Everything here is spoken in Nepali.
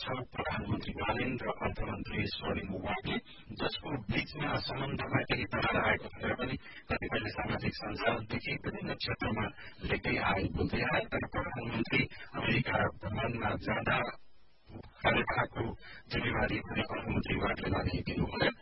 छ प्रधानमन्त्री बालेन र अर्थमन्त्री स्वर्णिम वागले, जसको बीचमा सम्बन्धमा केही तनाव आएको भनेर पनि कतिपयले सामाजिक सञ्जालदेखि विभिन्न क्षेत्रमा लेख्दै बोल्दै आए। तर प्रधानमन्त्री अमेरिका भ्रमणमा जाँदा कार्यभारको जिम्मेवारी भने अर्थमन्त्री वागले दिनुहुँदैन।